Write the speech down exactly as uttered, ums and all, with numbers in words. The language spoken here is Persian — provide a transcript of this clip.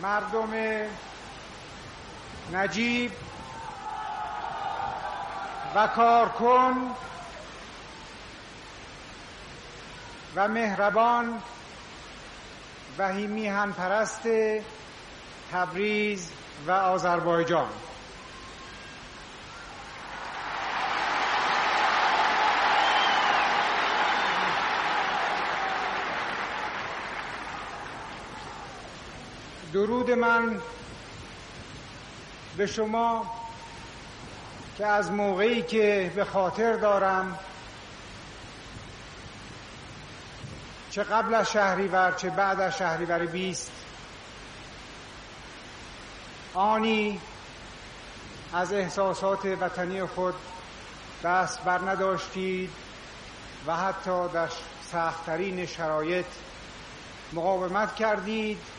مردم نجیب و کارکن و مهربان و میهن پرست تبریز و آذربایجان، درود من به شما که از موقعی که به خاطر دارم، چه قبل از شهریور چه بعد از شهریور بیست، آنی از احساسات وطنی خود دست بر نداشتید و حتی در سخت‌ترین شرایط مقاومت کردید